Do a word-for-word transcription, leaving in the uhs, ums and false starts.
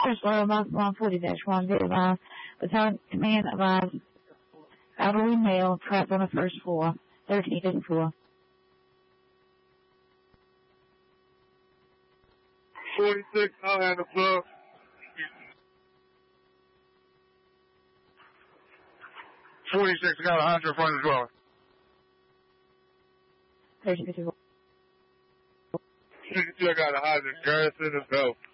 first floor, one forty dash one, Vietnam. Battalion command advised elderly male trapped on the first floor, thirteenth floor. forty-six, I'll handle plug. forty-six, I got a hundred in front of the dwelling. thirty-fifty-four. fifty-two, I got a hydrant. Garrison, let's go.